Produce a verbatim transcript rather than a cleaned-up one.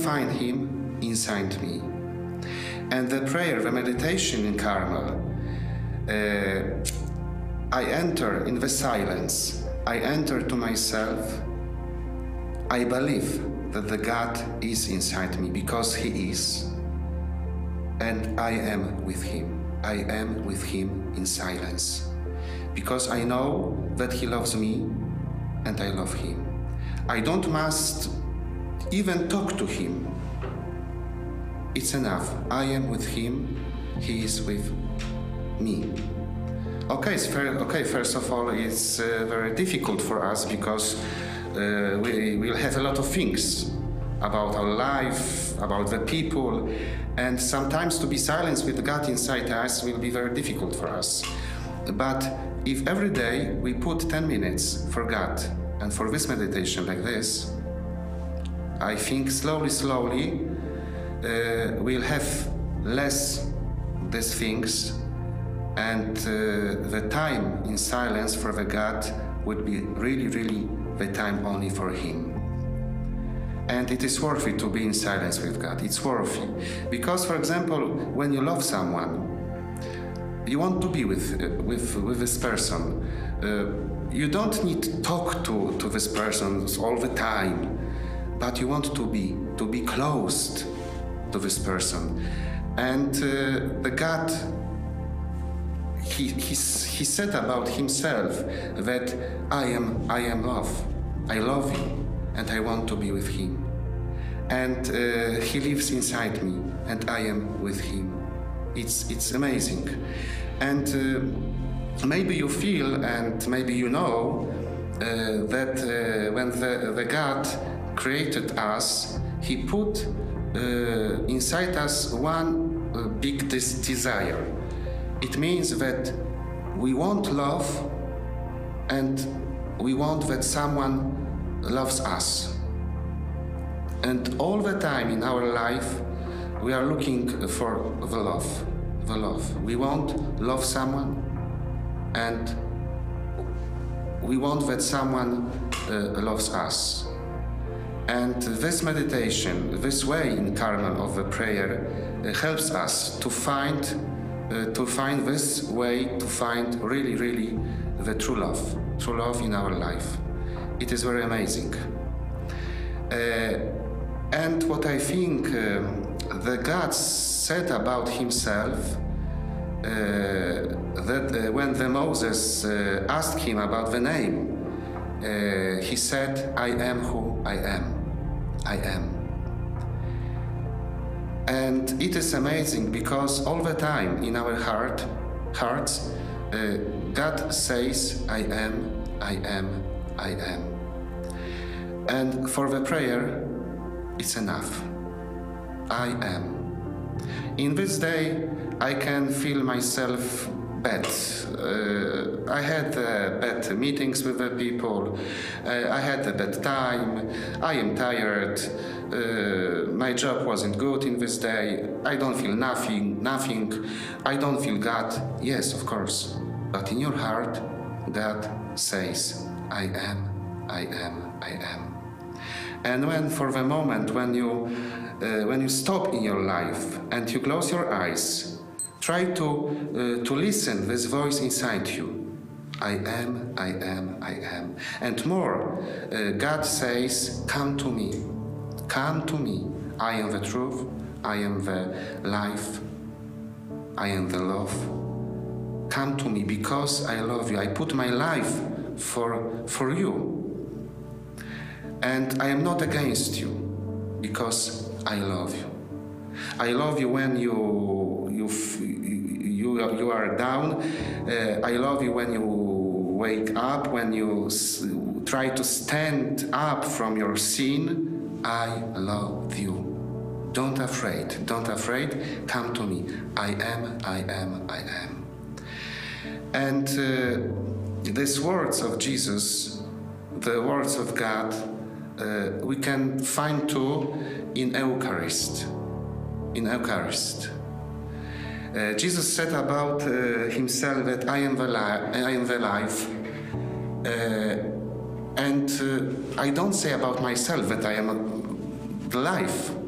find him inside me. And the prayer, the meditation in Carmel, uh, I enter in the silence. I enter to myself. I believe that the God is inside me because he is. And I am with him. I am with him in silence. Because I know that he loves me and I love him. I don't must even talk to him. It's enough. I am with him. He is with me. Okay, it's fair, okay, first of all, it's uh, very difficult for us because uh, we will have a lot of things about our life, about the people, and sometimes to be silent with God inside us will be very difficult for us. But if every day we put ten minutes for God and for this meditation like this, I think slowly, slowly uh, we'll have less these things, and uh, the time in silence for the God would be really, really the time only for him. And it is worth it to be in silence with God. It's worth it. Because, for example, when you love someone, you want to be with, uh, with, with this person. Uh, you don't need to talk to, to this person all the time, but you want to be, to be close to this person. And uh, the God, he, he, he said about himself that I am, I am love. I love you, and I want to be with him. And uh, he lives inside me, and I am with him. It's, it's amazing. And uh, maybe you feel, and maybe you know, uh, that uh, when the, the God created us, he put uh, inside us one uh, big des desire. It means that we want love, and we want that someone loves us. And all the time in our life, we are looking for the love, the love. We want love someone, and we want that someone uh, loves us. And this meditation, this way in Carmel of the prayer, uh, helps us to find, uh, to find this way, to find really, really the true love, true love in our life. It is very amazing. Uh, and what I think uh, the God said about himself, uh, that uh, when the Moses uh, asked him about the name, uh, he said, I am who I am. I am. And it is amazing because all the time in our heart, hearts, uh, God says, I am, I am, I am. And for the prayer, it's enough. I am. In this day, I can feel myself bad. Uh, I had uh, bad meetings with the people. Uh, I had a bad time. I am tired. Uh, my job wasn't good in this day. I don't feel nothing, nothing. I don't feel God. Yes, of course. But in your heart, God says, I am, I am, I am. And when, for the moment, when you, uh, when you stop in your life and you close your eyes, try to, uh, to listen this voice inside you. I am, I am, I am. And more, uh, God says, come to me, come to me. I am the truth, I am the life, I am the love. Come to me because I love you. I put my life for, for you. And I am not against you, because I love you. I love you when you you you, you are down. Uh, I love you when you wake up, when you s try to stand up from your sin. I love you. Don't afraid, don't afraid. Come to me. I am, I am, I am. And uh, these words of Jesus, the words of God, Uh, we can find too in Eucharist. In Eucharist, uh, Jesus said about uh, himself that I am the li- I am the life, uh, and uh, I don't say about myself that I am the life.